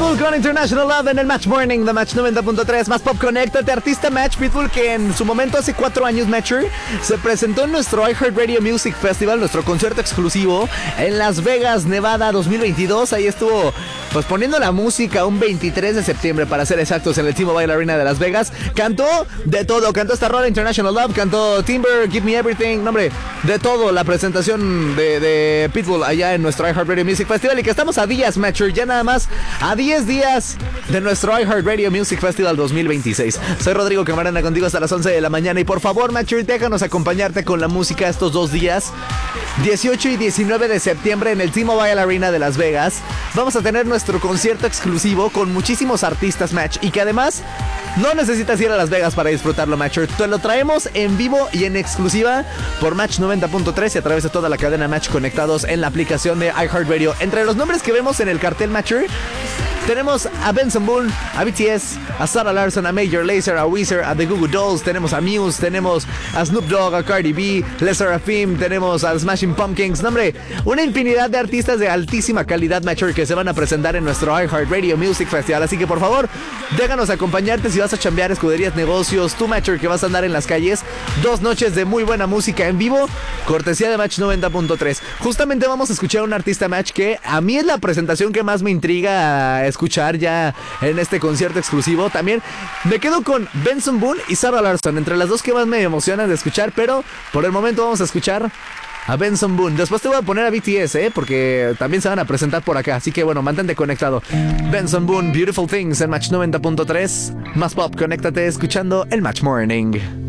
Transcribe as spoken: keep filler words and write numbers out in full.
Pitbull con International Love en el Match Morning de Match noventa punto tres. Más Pop, conéctate. Artista Match Pitbull, que en su momento hace cuatro años, Matcher, se presentó en nuestro iHeartRadio Music Festival, nuestro concierto exclusivo en Las Vegas, Nevada dos mil veintidós. Ahí estuvo pues poniendo la música un veintitrés de septiembre, para ser exactos, en el T-Mobile Arena de Las Vegas. Cantó de todo, cantó esta rola International Love, cantó Timber, Give Me Everything, no, hombre, de todo. La presentación de, de Pitbull allá en nuestro iHeartRadio Music Festival, y que estamos a días, Matcher, ya nada más a diez días de nuestro iHeartRadio Music Festival dos mil veintiséis. Soy Rodrigo Camarena, contigo hasta las once de la mañana, y por favor, Matcher, déjanos acompañarte con la música estos dos días, dieciocho y diecinueve de septiembre, en el T-Mobile Arena de Las Vegas. Vamos a tener nuestro concierto exclusivo con muchísimos artistas, Match, y que además no necesitas ir a Las Vegas para disfrutarlo, Matcher. Te lo traemos en vivo y en exclusiva por Match noventa punto tres y a través de toda la cadena Match, conectados en la aplicación de iHeartRadio. Entre los nombres que vemos en el cartel, Matcher, tenemos a Benson Boone, a B T S, a Sarah Larsson, a Major Lazer, a Weezer, a The Goo Goo Dolls, tenemos a Muse, tenemos a Snoop Dogg, a Cardi B, Les Seraphim, tenemos a Smashing Pumpkins. No, hombre, una infinidad de artistas de altísima calidad, Matcher, que se van a presentar en nuestro iHeartRadio Music Festival. Así que por favor, déjanos acompañarte si vas a chambear, escuderías, negocios, tú, Matcher, que vas a andar en las calles. Dos noches de muy buena música en vivo, cortesía de Match noventa punto tres. Justamente vamos a escuchar a un artista, Match, que a mí es la presentación que más me intriga a escuchar ya en este concierto exclusivo. También me quedo con Benson Boone y Sarah Larsson, entre las dos que más me emocionan de escuchar, pero por el momento vamos a escuchar a Benson Boone. Después te voy a poner a B T S, ¿eh? Porque también se van a presentar por acá, así que bueno, mantente conectado. Benson Boone, Beautiful Things en Match noventa punto tres. Más pop, conéctate escuchando el Match Morning.